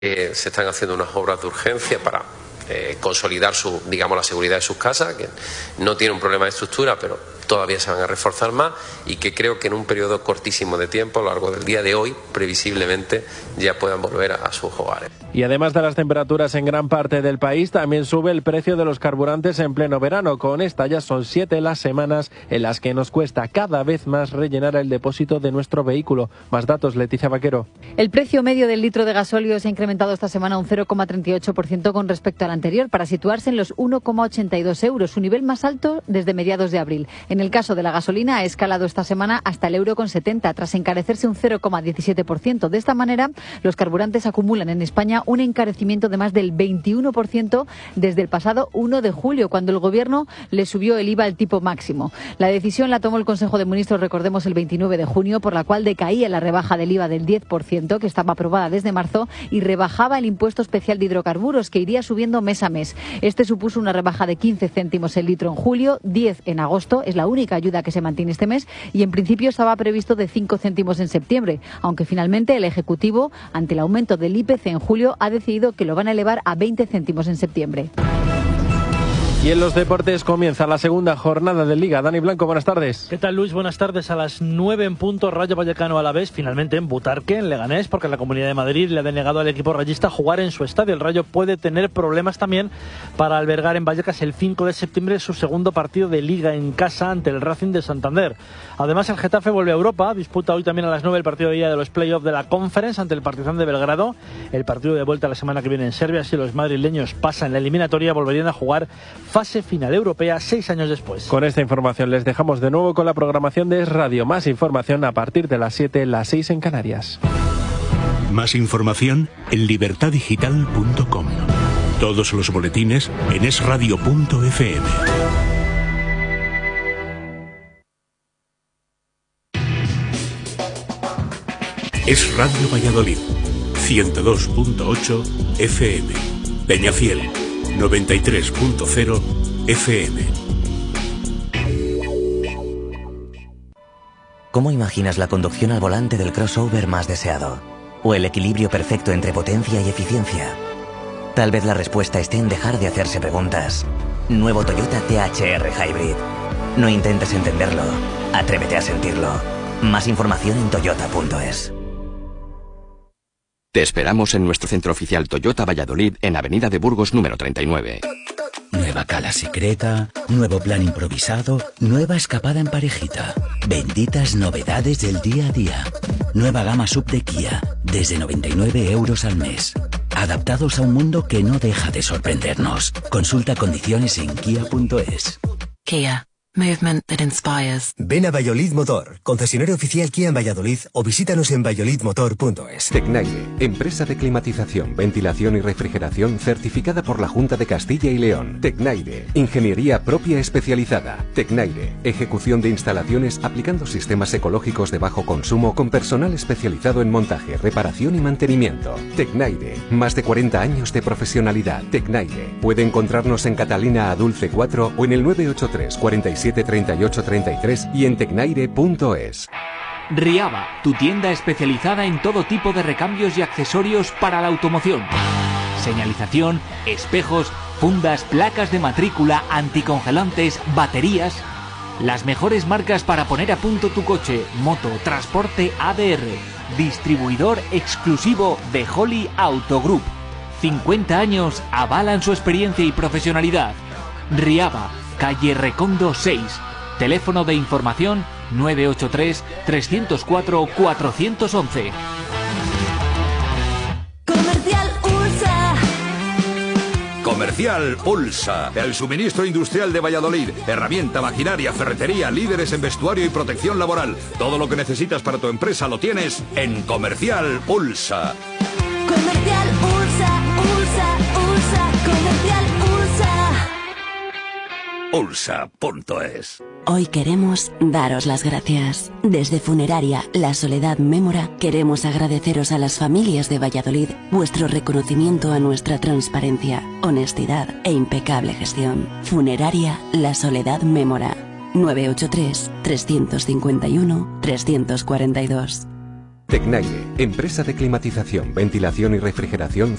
Se están haciendo unas obras de urgencia para consolidar la seguridad de sus casas, que no tiene un problema de estructura, pero todavía se van a reforzar más, y que creo que en un periodo cortísimo de tiempo, a lo largo del día de hoy, previsiblemente ya puedan volver a sus hogares. Y además de las temperaturas en gran parte del país, también sube el precio de los carburantes en pleno verano. Con esta ya son 7 las semanas en las que nos cuesta cada vez más rellenar el depósito de nuestro vehículo. Más datos, Leticia Vaquero. El precio medio del litro de gasóleo se ha incrementado esta semana un 0,38% con respecto al anterior, para situarse en los 1,82 euros, su nivel más alto desde mediados de abril. En el caso de la gasolina, ha escalado esta semana hasta el €1,70, tras encarecerse un 0,17%. De esta manera, los carburantes acumulan en España un encarecimiento de más del 21% desde el pasado 1 de julio, cuando el Gobierno le subió el IVA al tipo máximo. La decisión la tomó el Consejo de Ministros, recordemos, el 29 de junio, por la cual decaía la rebaja del IVA del 10%, que estaba aprobada desde marzo, y rebajaba el impuesto especial de hidrocarburos, que iría subiendo mes a mes. Este supuso una rebaja de 15 céntimos el litro en julio, 10 en agosto, es la única ayuda que se mantiene este mes, y en principio estaba previsto de 5 céntimos en septiembre, aunque finalmente el Ejecutivo, ante el aumento del IPC en julio, ha decidido que lo van a elevar a 20 céntimos en septiembre. Y en los deportes comienza la segunda jornada de Liga. Dani Blanco, buenas tardes. ¿Qué tal, Luis? Buenas tardes. A las 9 en punto, Rayo Vallecano Alavés, finalmente en Butarque, en Leganés, porque la Comunidad de Madrid le ha denegado al equipo rayista jugar en su estadio. El Rayo puede tener problemas también para albergar en Vallecas el 5 de septiembre su segundo partido de Liga en casa ante el Racing de Santander. Además, el Getafe vuelve a Europa, disputa hoy también a las 9 el partido de ida de los playoffs de la Conference ante el Partizan de Belgrado. El partido de vuelta la semana que viene en Serbia. Si los madrileños pasan la eliminatoria, volverían a jugar fase final europea 6 años después. Con esta información les dejamos de nuevo con la programación de Es Radio. Más información a partir de las 7, las 6 en Canarias. Más información en libertadigital.com. Todos los boletines en esradio.fm. Es Radio Valladolid, 102.8 FM. Peñafiel, 93.0 FM. ¿Cómo imaginas la conducción al volante del crossover más deseado? ¿O el equilibrio perfecto entre potencia y eficiencia? Tal vez la respuesta esté en dejar de hacerse preguntas. Nuevo Toyota THR Hybrid. No intentes entenderlo, atrévete a sentirlo. Más información en toyota.es. Te esperamos en nuestro centro oficial Toyota Valladolid, en Avenida de Burgos número 39. Nueva cala secreta, nuevo plan improvisado, nueva escapada en parejita. Benditas novedades del día a día. Nueva gama sub de Kia, desde 99 euros al mes. Adaptados a un mundo que no deja de sorprendernos. Consulta condiciones en kia.es. Kia. Movement that inspires. Ven a Valladolid Motor, concesionario oficial Kia en Valladolid, o visítanos en valladolidmotor.es. Tecnaire, empresa de climatización, ventilación y refrigeración certificada por la Junta de Castilla y León. Tecnaire, ingeniería propia especializada. Tecnaire, ejecución de instalaciones aplicando sistemas ecológicos de bajo consumo con personal especializado en montaje, reparación y mantenimiento. Tecnaire, más de 40 años de profesionalidad. Tecnaire, puede encontrarnos en Catalina Adulce 4 o en el 983 47 38 33 y en tecnaire.es. Riava, tu tienda especializada en todo tipo de recambios y accesorios para la automoción. Señalización, espejos, fundas, placas de matrícula, anticongelantes, baterías. Las mejores marcas para poner a punto tu coche, moto, transporte ADR. Distribuidor exclusivo de Holly Auto Group. 50 años avalan su experiencia y profesionalidad. Riava, calle Recondo 6. Teléfono de información 983 304 411. Comercial Ulsa, el suministro industrial de Valladolid. Herramienta, maquinaria, ferretería, líderes en vestuario y protección laboral. Todo lo que necesitas para tu empresa lo tienes en Comercial Ulsa. Comercial Ulsa, Ulsa, Ulsa, Comercial Ulsa. Ulsa.es. Hoy queremos daros las gracias. Desde Funeraria La Soledad Mémora queremos agradeceros a las familias de Valladolid vuestro reconocimiento a nuestra transparencia, honestidad e impecable gestión. Funeraria La Soledad Mémora. 983 351 342. Tecnaire, empresa de climatización, ventilación y refrigeración